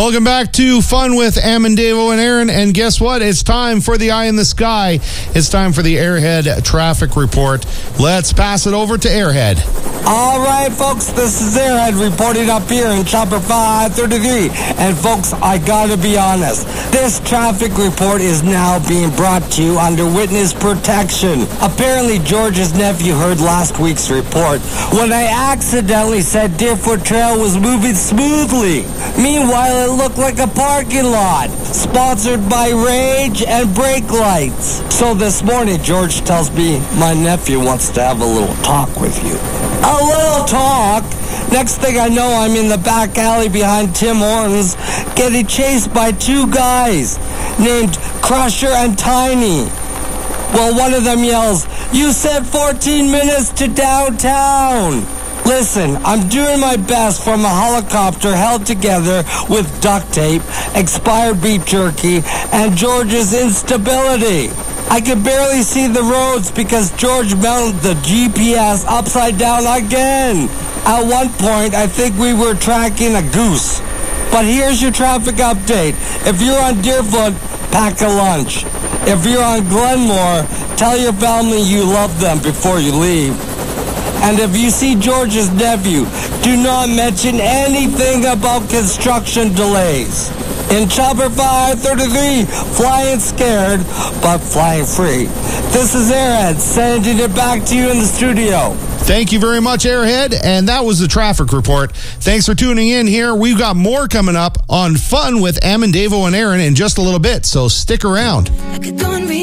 Welcome back to Fun with Amendevo and Aaron. And guess what? It's time for the Eye in the Sky. It's time for the Airhead Traffic Report. Let's pass it over to Airhead. All right, folks, this is Airhead reporting up here in Chopper 533. And, folks, I gotta be honest. This traffic report is now being brought to you under witness protection. Apparently, George's nephew heard last week's report when I accidentally said Deerfoot Trail was moving smoothly. Meanwhile, it looked like a parking lot, sponsored by Rage and Brake Lights. So this morning, George tells me my nephew wants to have a little talk with you. A little talk? Next thing I know, I'm in the back alley behind Tim Hortons, getting chased by two guys named Crusher and Tiny. Well, one of them yells, "You said 14 minutes to downtown." Listen, I'm doing my best from a helicopter held together with duct tape, expired beef jerky, and George's instability. I could barely see the roads because George mounted the GPS upside down again. At one point, I think we were tracking a goose. But here's your traffic update. If you're on Deerfoot, pack a lunch. If you're on Glenmore, tell your family you love them before you leave. And if you see George's nephew, do not mention anything about construction delays. In Chopper 533, flying scared, but flying free. This is Airhead, sending it back to you in the studio. Thank you very much, Airhead. And that was the traffic report. Thanks for tuning in here. We've got more coming up on Fun with Amendevo and Aaron in just a little bit, so stick around.